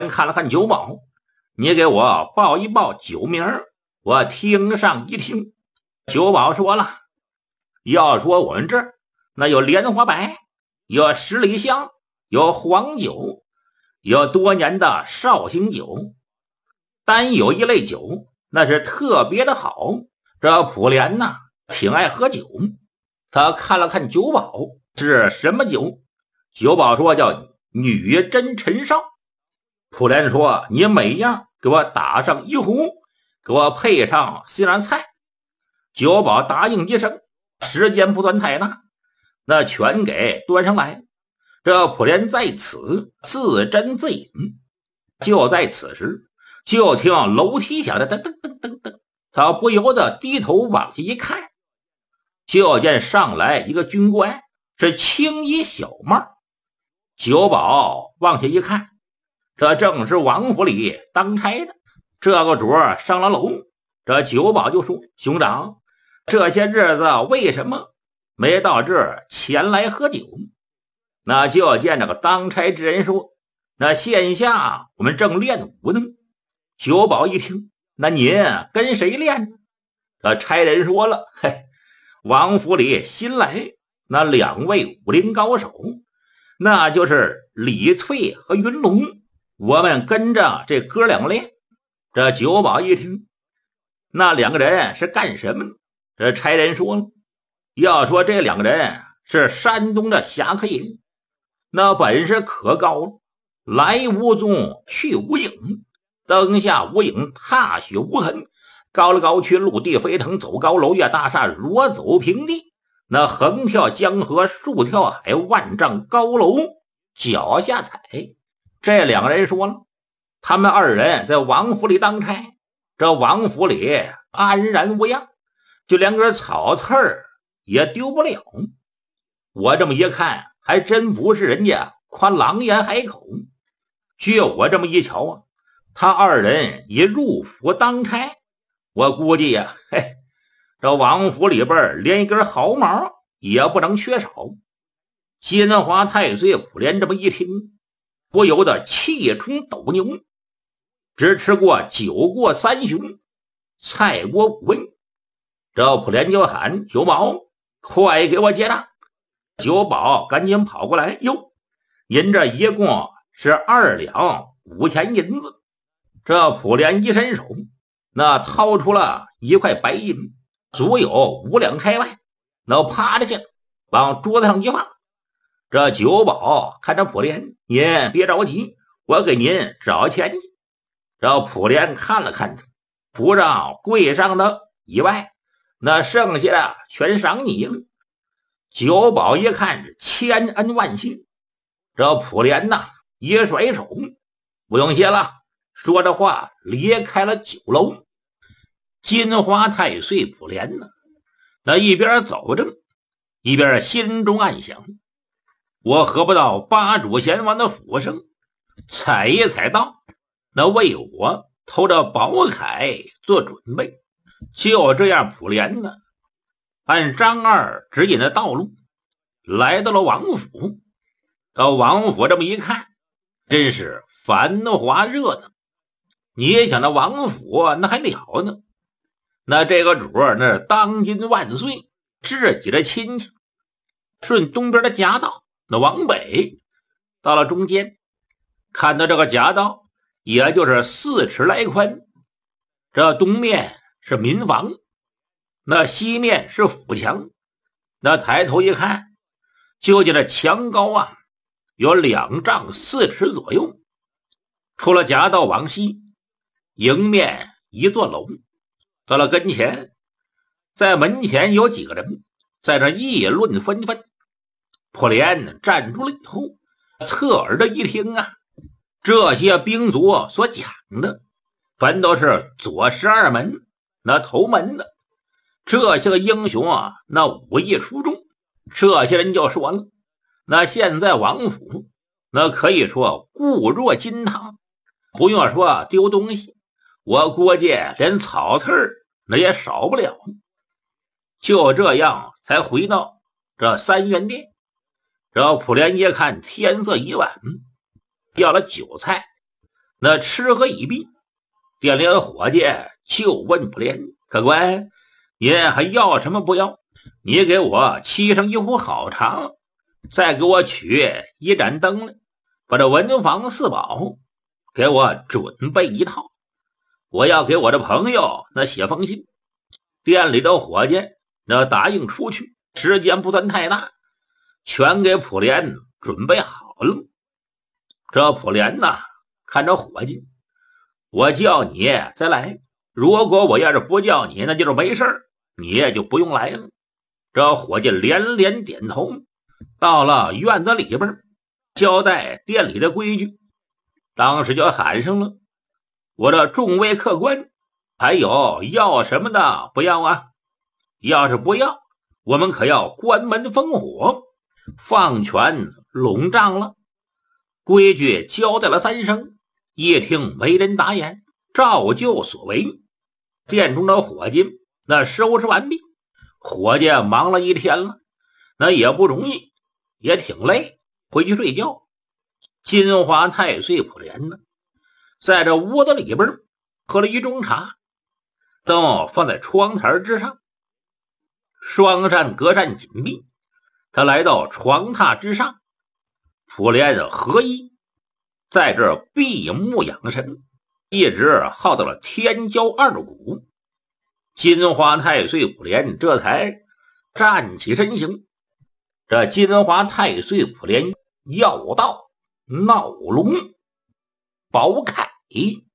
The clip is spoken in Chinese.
看了看酒保，你给我报一报酒名，我听上一听。酒保说了，要说我们这儿那有莲花白，有十里香，有黄酒，有多年的绍兴酒，单有一类酒那是特别的好。这普莲呐挺爱喝酒，他看了看酒保是什么酒，酒保说叫女真陈绍。普莲说你每样给我打上一壶，给我配上西兰菜。酒保答应一声，时间不算太大，那全给端上来。这普莲在此自斟自饮。就在此时，就听楼梯响的噔噔噔噔噔，他不由得低头往下一看，就见上来一个军官，是青衣小帽。酒保往下一看，这正是王府里当差的。这个主儿上了楼，这酒保就说：兄长，这些日子为什么没到这儿前来喝酒？那就见这个当差之人说：那现下我们正练武呢。酒保一听，那您跟谁练呢？这差人说了：嘿，王府里新来那2位武林高手，那就是李翠和云龙，我们跟着这哥俩练。这酒保一听，那2个人是干什么呢？这差人说了，要说这2个人是山东的侠客人，那本事可高了，来无踪去无影，登下无影踏雪无痕，高了高去陆地飞腾，走高楼越大厦若走平地，那横跳江河竖跳海，万丈高楼脚下踩。这2个人说了，他们2人在王府里当差，这王府里安然无恙，就连根草刺儿也丢不了。我这么一看，还真不是人家夸狼烟海口。据我这么一瞧啊，他2人一入府当差，我估计呀，嘿，这王府里边连一根毫毛也不能缺少。金华太岁普莲这么一听，不由得气冲斗牛。只吃过酒过3巡，菜过5味，这普莲就喊：酒保，快给我结账！酒保赶紧跑过来，哟，您这一共是2两5钱银子。这普莲一伸手，那掏出了1块白银，足有5两开外，那啪的下往桌子上一放。这酒保看着普莲，您别着急，我给您找钱去。这普莲看了看他，不让柜上的以外，那剩下的全赏你了。酒保一看是千恩万谢，这普莲呐一甩手，不用谢了，说着话离开了酒楼。金花太岁普莲呢，那一边走着，一边心中暗想：我何不到八主贤王的府上踩一踩道，那为我偷着宝铠做准备。就这样，普莲呢按张二指引的道路来到了王府。到王府这么一看，真是繁华热闹。你想那王府那还了呢，那这个主那是当今万岁，自己的亲戚。顺东边的夹道，那往北到了中间，看到这个夹道也就是4尺来宽。这东面是民房，那西面是府墙。那抬头一看，就见这墙高啊有2丈4尺左右。出了夹道往西，迎面一座楼。到了跟前，在门前有几个人在这议论纷纷。普莲站住了以后，侧耳的一听啊，这些兵卒所讲的全都是左12门那头门的，这些个英雄啊，那武艺出众。这些人就说了，那现在王府那可以说固若金汤，不用说丢东西，我估计连草刺儿那也少不了。就这样才回到这3元殿。这普莲一看天色已晚，要了酒菜， 那吃喝一毕，店里的伙计就问普莲：客官，您还要什么不要？你给我沏上一壶好茶，再给我取一盏灯来，把这文房四宝给我准备一套。我要给我的朋友那写封信。店里的伙计那答应出去，时间不算太大，全给普莲准备好了。这普莲呐，看着伙计，我叫你再来，如果我要是不叫你，那就是没事，你也就不用来了。这伙计连连点头，到了院子里边，交代店里的规矩，当时就喊上了：我这众位客官，还有要什么的不要啊？要是不要，我们可要关门封火，放权笼帐了。规矩交代了3声，一听没人答言，照旧所为。店中的伙计那收拾完毕，伙计忙了一天了，那也不容易，也挺累，回去睡觉。金华太岁普莲呢，在这屋子里边喝了一盅茶，灯放在窗台之上，双扇隔扇紧闭。他来到床榻之上，普莲合一，在这闭目养神，一直耗到了天交2鼓。金华太岁普莲这才站起身形。这金华太岁普莲药道闹龙宝铠